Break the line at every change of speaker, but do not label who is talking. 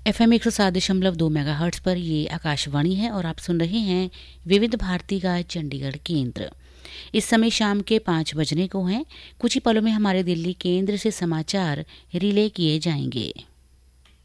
FM 107.2 megahertz पर ये आकाशवाणी है और आप सुन रहे हैं विविध भारती का चंडीगढ़ केंद्र। इस समय शाम के 5 बजने को हैं। कुछ ही पलों में हमारे दिल्ली केंद्र से समाचार रिले किए जाएंगे।